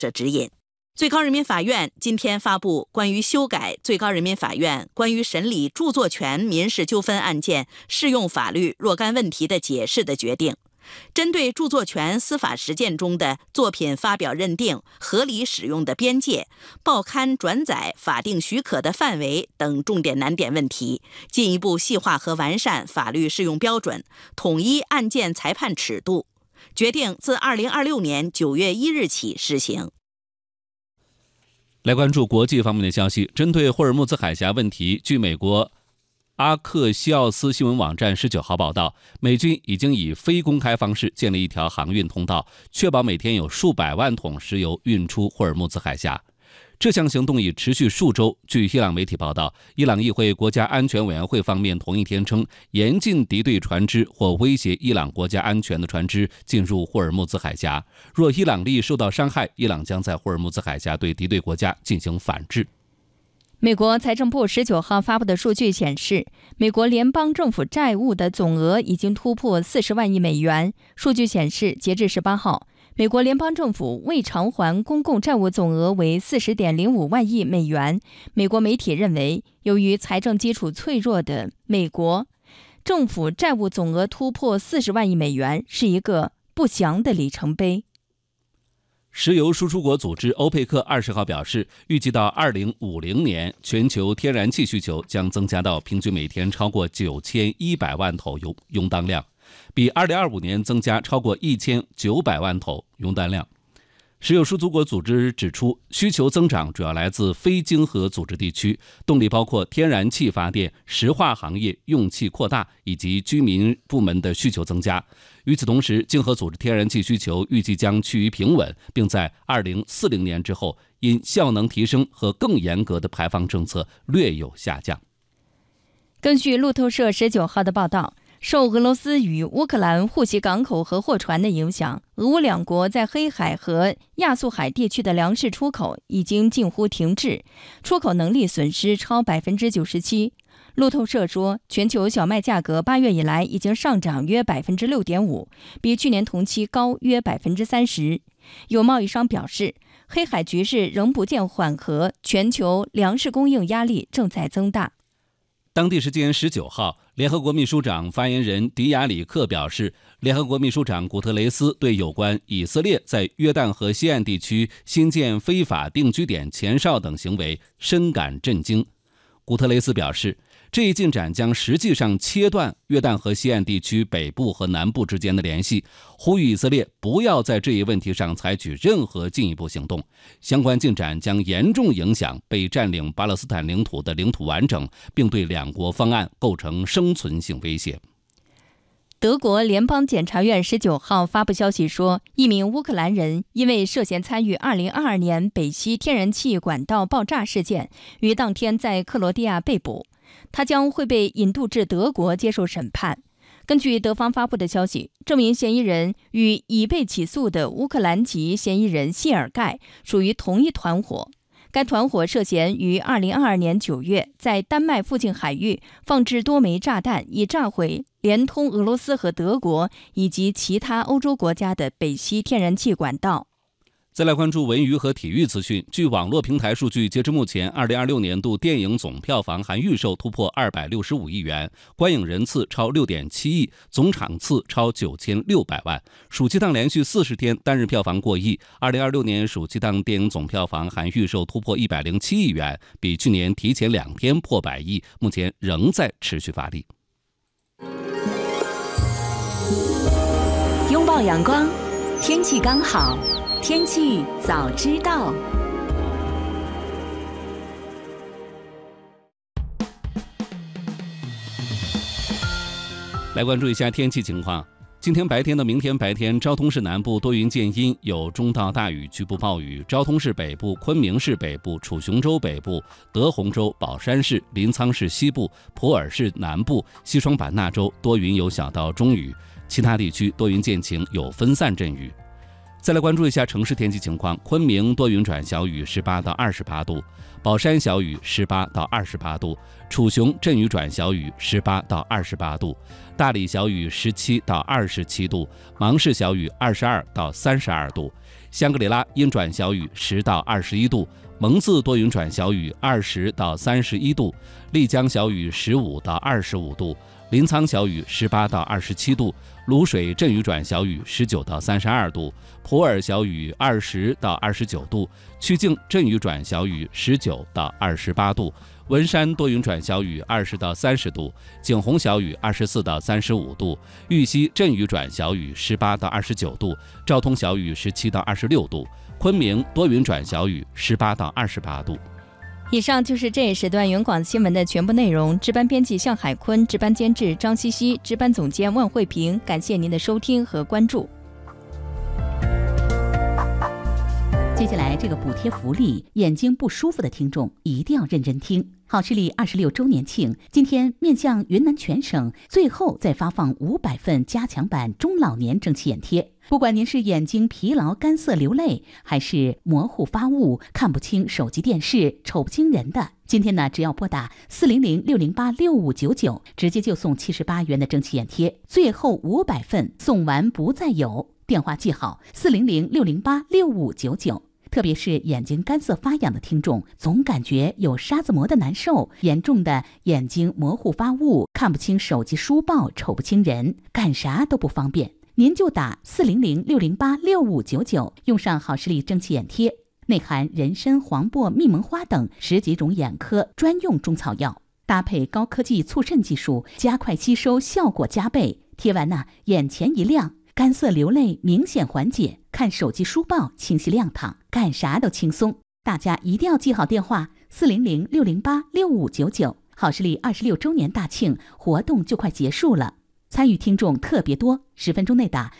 这指引。最高人民法院今天发布关于修改最高人民法院关于审理著作权民事纠纷案件适用法律若干问题的解释的决定，针对著作权司法实践中的作品发表认定、合理使用的边界、报刊转载法定许可的范围等重点难点问题，进一步细化和完善法律适用标准，统一案件裁判尺度，决定自2026年9月1日起施行。 来关注国际方面的消息，针对霍尔木兹海峡问题，据美国阿克西奥斯新闻网站19号报道，美军已经以非公开方式建立一条航运通道，确保每天有数百万桶石油运出霍尔木兹海峡。这项行动已持续数周。据伊朗媒体报道，伊朗议会国家安全委员会方面同一天称，严禁敌对船只或威胁伊朗国家安全的船只进入霍尔木兹海峡。若伊朗利益受到伤害，伊朗将在霍尔木兹海峡对敌对国家进行反制。 美国财政部19号发布的数据显示，美国联邦政府债务的总额已经突破40万亿美元。数据显示，截至18号，美国联邦政府未偿还公共债务总额为40.05万亿美元。美国媒体认为，由于财政基础脆弱的美国政府债务总额突破40万亿美元是一个不祥的里程碑。 石油输出国组织欧佩克20号表示，预计到2050年，全球天然气需求将增加到平均每天超过9100万桶用当量，比2025年增加超过1900万桶用当量。石油输出国组织指出，需求增长主要来自非经合组织地区，动力包括天然气发电、石化行业用气扩大以及居民部门的需求增加。与此同时，经合组织天然气需求预计将趋于平稳，并在2040年之后因效能提升和更严格的排放政策略有下降。 根据路透社19号的报道，受俄罗斯与乌克兰护袭港口和货船的影响，俄乌两国在黑海和亚速海地区的粮食出口已经近乎停滞，出口能力损失超 97%。路透社说，全球小麦价格8月以来已经上涨约 6.5%， 比去年同期高约 30%。有贸易商表示，黑海局势仍不见缓和，全球粮食供应压力正在增大。 当地时间19号，联合国秘书长发言人迪亚里克表示，联合国秘书长古特雷斯对有关以色列在约旦河西岸地区新建非法定居点前哨等行为深感震惊。古特雷斯表示，这一进展将实际上切断约旦河西岸地区北部和南部之间的联系，呼吁以色列不要在这一问题上采取任何进一步行动。相关进展将严重影响被占领巴勒斯坦领土的领土完整，并对两国方案构成生存性威胁。 德国联邦检察院19号发布消息说，一名乌克兰人因为涉嫌参与2022年北溪天然气管道爆炸事件，于当天在克罗地亚被捕。他将会被引渡至德国接受审判。根据德方发布的消息，这名嫌疑人与已被起诉的乌克兰籍嫌疑人谢尔盖属于同一团伙。该团伙涉嫌于2022年9月在丹麦附近海域放置多枚炸弹，以炸毁连通俄罗斯和德国以及其他欧洲国家的北溪天然气管道。 再来关注文娱和体育资讯。据网络平台数据，截至目前，2026年度电影总票房含预售突破265亿元，观影人次超6.7亿，总场次超9600万。暑期档连续40天单日票房过亿。2026年暑期档电影总票房含预售突破107亿元，比去年提前2天破100亿，目前仍在持续发力。 拥抱阳光，天气刚好。天气早知道。 来关注一下天气情况。今天白天到明天白天，昭通市南部多云见阴，有中到大雨，局部暴雨；昭通市北部、昆明市北部、楚雄州北部、德宏州、宝山市、临沧市西部、普洱市南部、西双版纳州多云有小到中雨，其他地区多云见晴，有分散阵雨。再来关注一下城市天气情况。昆明多云转小雨，18到28度；宝山小雨，18到28度；楚雄阵雨转小雨，18到28度；大理小雨，17到27度；芒市小雨，22到32度； 香格里拉阴转小雨10到21度，蒙自多云转小雨20到31度，丽江小雨15到25度，临沧小雨18到27度，卤水阵雨转小雨19到32度，普洱小雨20到29度，曲靖阵雨转小雨19到28度，文山多云转小雨20到30度，景洪小雨24到35度，玉溪阵雨转小雨18到29度，昭通小雨17到26度，昆明多云转小雨18到28度。 以上就是这一时段云广新闻的全部内容。值班编辑向海坤，值班监制张西西，值班总监万慧平。感谢您的收听和关注。 接下来这个补贴福利，眼睛不舒服的听众一定要认真听。好视力26周年庆，今天面向云南全省，最后再发放500份加强版中老年蒸汽眼贴。不管您是眼睛疲劳、干涩、流泪，还是模糊发雾、看不清手机电视、瞅不清人的，今天呢，只要拨打400-608-6599，直接就送78元的蒸汽眼贴，最后500份送完不再有。电话记好400-608-6599。特别是眼睛干涩发痒的听众，总感觉有沙子磨的难受，严重的眼睛模糊发雾，看不清手机书报，瞅不清人，干啥都不方便，您就打400-608-6599，用上好视力蒸汽眼贴，内含人参、黄柏、密蒙花等10几种眼科专用中草药，搭配高科技促渗技术，加快吸收，效果加倍。贴完呢，眼前一亮，干涩流泪明显缓解，看手机书报清晰亮堂，干啥都轻松。大家一定要记好电话400-608-6599。好视力26周年大庆活动就快结束了，参与听众特别多，10分钟内打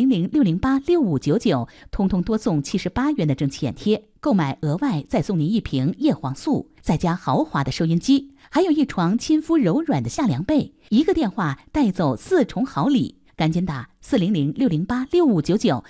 400-608-6599，通通多送78元的蒸汽眼贴，购买额外再送您1瓶叶黄素，再加豪华的收音机，还有一床亲肤柔软的夏凉被，一个电话带走4重好礼。赶紧打400-608-6599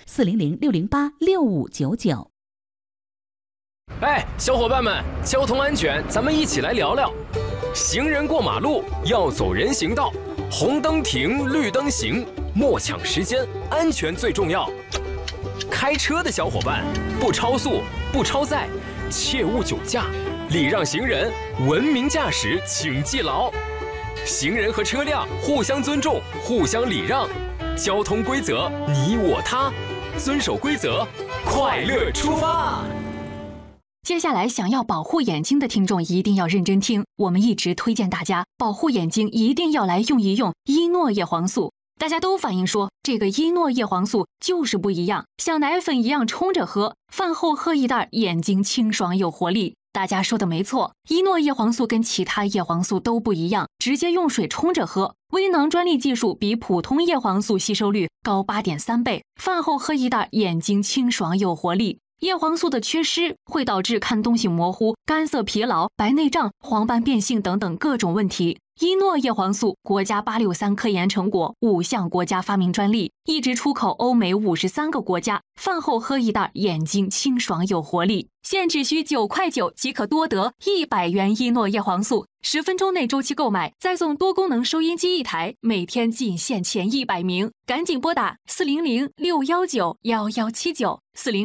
400-608-6599。 哎，小伙伴们，交通安全，咱们一起来聊聊。行人过马路要走人行道，红灯停，绿灯行，莫抢时间，安全最重要。开车的小伙伴，不超速，不超载，切勿酒驾，礼让行人，文明驾驶，请记牢。行人和车辆互相尊重，互相礼让，交通规则你我他，遵守规则，快乐出发。 接下来想要保护眼睛的听众一定要认真听，我们一直推荐大家保护眼睛一定要来用一用伊诺叶黄素。大家都反映说这个伊诺叶黄素就是不一样，像奶粉一样冲着喝，饭后喝一袋，眼睛清爽有活力。大家说的没错，伊诺叶黄素跟其他叶黄素都不一样，直接用水冲着喝，微囊专利技术比普通叶黄素吸收率高8.3倍，饭后喝一袋，眼睛清爽有活力。叶黄素的缺失会导致看东西模糊、干涩疲劳、白内障、黄斑变性等等各种问题。伊诺叶黄素国家863科研成果，5项国家发明专利，一直出口欧美53个国家。饭后喝一袋，眼睛清爽有活力。现只需9块9即可多得100元伊诺叶黄素，10分钟内周期购买，再送多功能收音机1台，每天仅限前100名，赶紧拨打400-619-1179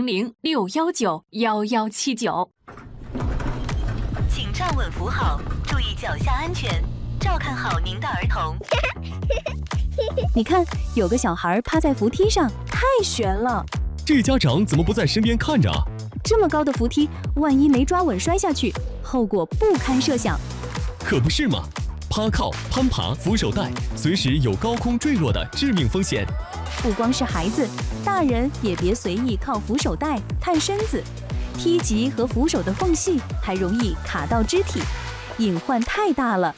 400-619-1179。 请站稳扶好，注意脚下安全，照看好您的儿童。 你看，有个小孩趴在扶梯上，太悬了。 这家长怎么不在身边看着啊？ 这么高的扶梯，万一没抓稳摔下去，后果不堪设想。 可不是嘛，趴靠、攀爬、扶手带，随时有高空坠落的致命风险。 不光是孩子，大人也别随意靠扶手带探身子，梯级和扶手的缝隙还容易卡到肢体，隐患太大了。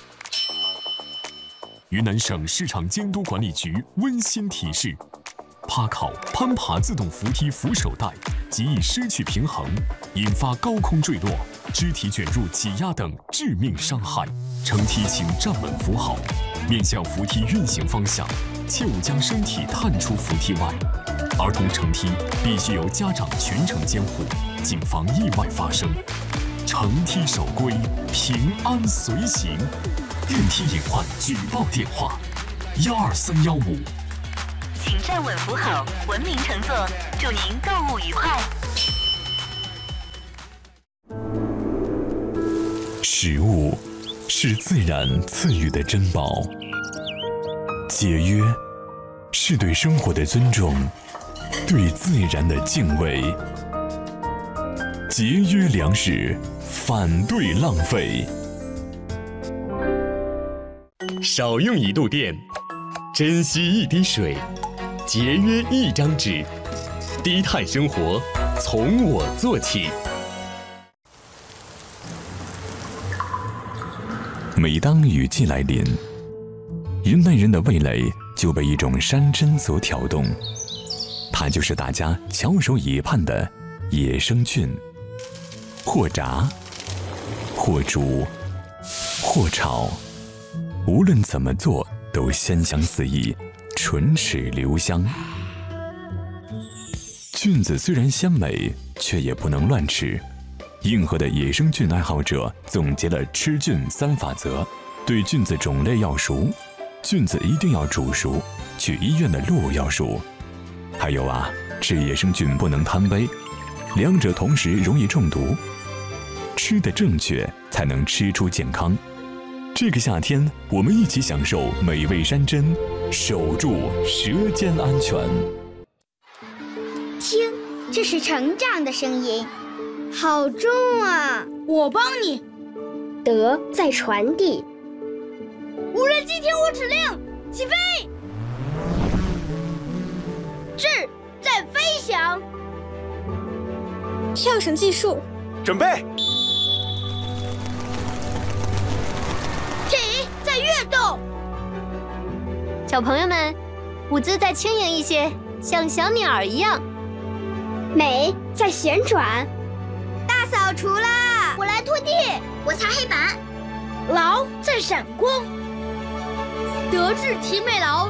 云南省市场监督管理局温馨提示：趴靠、攀爬自动扶梯扶手带极易失去平衡，引发高空坠落、肢体卷入挤压等致命伤害。乘梯请站稳扶好，面向扶梯运行方向，切勿将身体探出扶梯外。儿童乘梯必须由家长全程监护，谨防意外发生。乘梯守规，平安随行。电梯隐患举报电话：12315。 请站稳扶好，文明乘坐，祝您购物愉快。 食物是自然赐予的珍宝，节约是对生活的尊重，对自然的敬畏。节约粮食，反对浪费。 少用一度电，珍惜一滴水，节约一张纸，低碳生活从我做起。 每当雨季来临，云南人的味蕾就被一种山珍所挑动，它就是大家翘首以盼的野生菌。或炸，或煮，或炒，无论怎么做都鲜香四溢，唇齿留香。菌子虽然鲜美，却也不能乱吃。硬核的野生菌爱好者总结了吃菌3法则：对菌子种类要熟，菌子一定要煮熟，去医院的路要熟。还有啊，吃野生菌不能贪杯，两者同时容易中毒。吃得正确，才能吃出健康。这个夏天，我们一起享受美味山珍，守住舌尖安全。 听，这是成长的声音，好重啊！ 我帮你。 德在传递。 无人机听我指令，起飞！智在飞翔。 跳绳计数， 准备。 体在跃动。 小朋友们，舞姿再轻盈一些，像小鸟一样。 美在旋转。 大扫除啦！ 我来拖地，我擦黑板。 劳在闪光。德智体美劳。